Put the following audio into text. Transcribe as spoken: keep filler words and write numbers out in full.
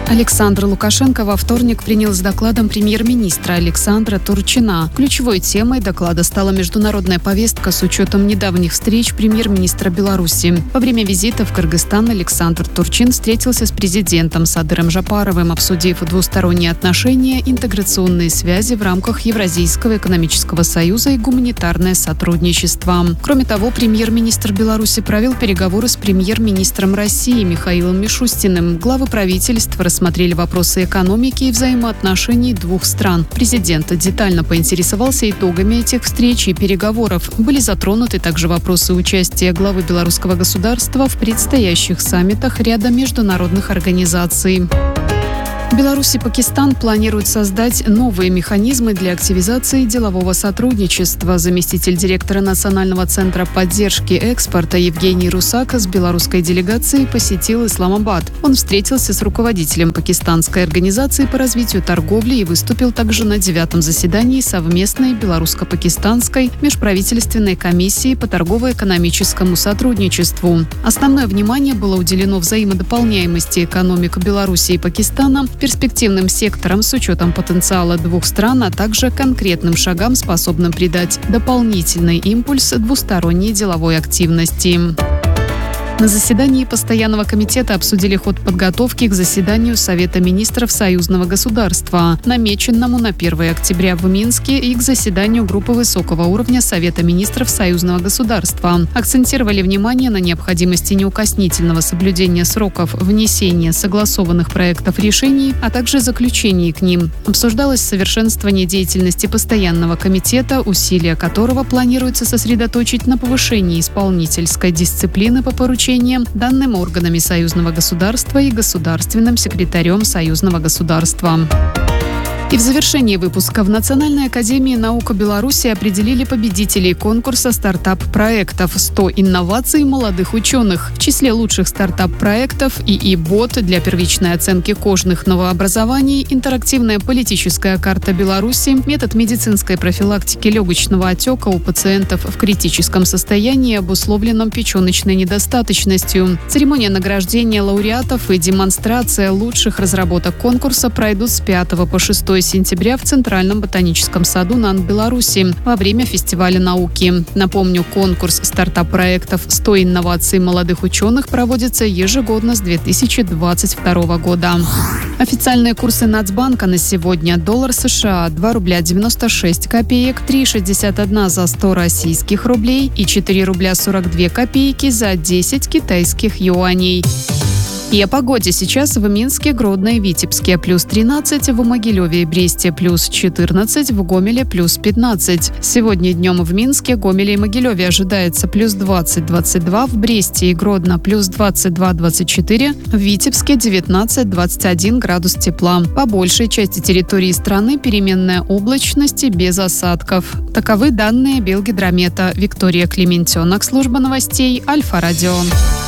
Александр Лукашенко во вторник принял с докладом премьер-министра Александра Турчина. Ключевой темой доклада стала международная повестка с учетом недавних встреч премьер-министра Беларуси. Во время визита в Кыргызстан Александр Турчин встретился с президентом Садыром Жапаровым, обсудив двусторонние отношения, интеграционные связи в рамках Евразийского экономического союза и гуманитарное сотрудничество. Кроме того, премьер-министр Беларуси провел переговоры с премьер-министром России Михаилом Мишустиным. Главы правительства рассмотрели вопросы экономики и взаимоотношений двух стран. Президент детально поинтересовался итогами этих встреч и переговоров. Были затронуты также вопросы участия главы белорусского государства в предстоящих саммитах ряда международных организаций. Беларусь и Пакистан планируют создать новые механизмы для активизации делового сотрудничества. Заместитель директора Национального центра поддержки экспорта Евгений Русак с белорусской делегацией посетил Исламабад. Он встретился с руководителем пакистанской организации по развитию торговли и выступил также на девятом заседании совместной белорусско-пакистанской межправительственной комиссии по торгово-экономическому сотрудничеству. Основное внимание было уделено взаимодополняемости экономик Беларуси и Пакистана, перспективным секторам с учетом потенциала двух стран, а также конкретным шагам, способным придать дополнительный импульс двусторонней деловой активности. На заседании Постоянного комитета обсудили ход подготовки к заседанию Совета министров союзного государства, намеченному на первое октября в Минске, и к заседанию группы высокого уровня Совета министров союзного государства. Акцентировали внимание на необходимости неукоснительного соблюдения сроков внесения согласованных проектов решений, а также заключений к ним. Обсуждалось совершенствование деятельности Постоянного комитета, усилия которого планируется сосредоточить на повышении исполнительской дисциплины по поручениям, данным органами союзного государства и государственным секретарем союзного государства. И в завершении выпуска в Национальной академии наук Беларуси определили победителей конкурса стартап-проектов «сто инноваций молодых ученых». В числе лучших стартап-проектов ИИ-бот для первичной оценки кожных новообразований, интерактивная политическая карта Беларуси, метод медицинской профилактики легочного отека у пациентов в критическом состоянии, обусловленном печеночной недостаточностью. Церемония награждения лауреатов и демонстрация лучших разработок конкурса пройдут с пятого по шестое сентября в Центральном ботаническом саду НАН Беларуси во время фестиваля науки. Напомню, конкурс стартап-проектов «сто инноваций молодых ученых» проводится ежегодно с две тысячи двадцать второго года. Официальные курсы Нацбанка на сегодня: доллар США два рубля девяносто шесть копеек, три шестьдесят один за сто российских рублей и четыре рубля сорок две копейки за десять китайских юаней. И о погоде. Сейчас в Минске, Гродно и Витебске плюс тринадцать, в Могилеве и Бресте плюс четырнадцать, в Гомеле плюс пятнадцать. Сегодня днем в Минске, Гомеле и Могилеве ожидается плюс двадцать - двадцать два, в Бресте и Гродно плюс двадцать два - двадцать четыре, в Витебске девятнадцать - двадцать один градус тепла. По большей части территории страны переменная облачность и без осадков. Таковы данные Белгидромета. Виктория Клементенок, служба новостей Альфа-Радио.